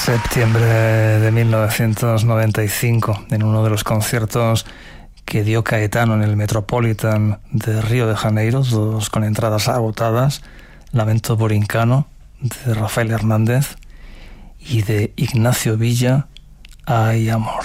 Septiembre de 1995, en uno de los conciertos que dio Caetano en el Metropolitan de Río de Janeiro, todos con entradas agotadas, Lamento Borincano, de Rafael Hernández, y de Ignacio Villa, Hay Amor.